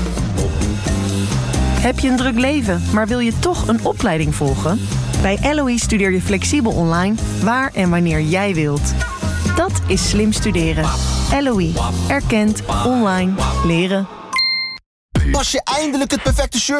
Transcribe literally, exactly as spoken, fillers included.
Heb je een druk leven, maar wil je toch een opleiding volgen? Bij L O E studeer je flexibel online, waar en wanneer jij wilt. Dat is slim studeren. L O E. Erkend. Online. Leren. Pas je eindelijk het perfecte shirt